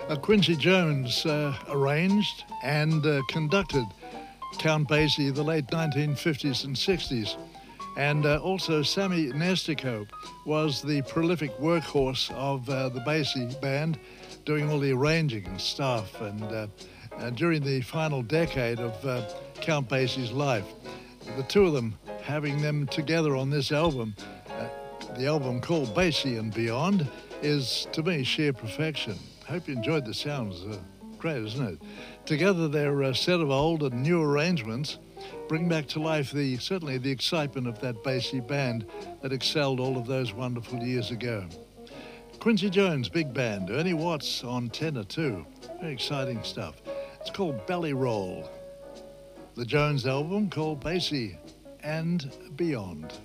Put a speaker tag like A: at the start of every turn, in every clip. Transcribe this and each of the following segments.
A: Quincy Jones arranged and conducted Count Basie the late 1950s and 60s. And also Sammy Nestico was the prolific workhorse of the Basie band, doing all the arranging and stuff. And during the final decade of Count Basie's life, the two of them having them together on this album, the album called Basie and Beyond, is to me sheer perfection. Hope you enjoyed the sounds. Great, isn't it? Together, their set of old and new arrangements bring back to life certainly the excitement of that Basie band that excelled all of those wonderful years ago. Quincy Jones, big band. Ernie Watts on tenor too. Very exciting stuff. It's called Belly Roll. The Jones album called Basie and Beyond.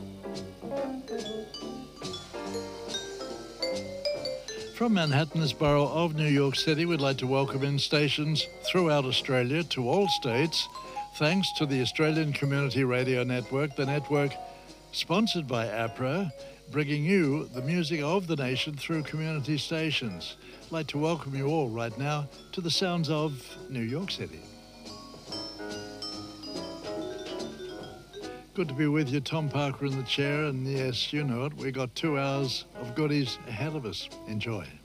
A: From Manhattan's borough of New York City, we'd like to welcome in stations throughout Australia to all states, thanks to the Australian Community Radio Network, the network sponsored by APRA, bringing you the music of the nation through community stations. I'd like to welcome you all right now to the sounds of New York City. Good to be with you, Tom Parker in the chair, and yes, you know it, we got 2 hours of goodies ahead of us. Enjoy.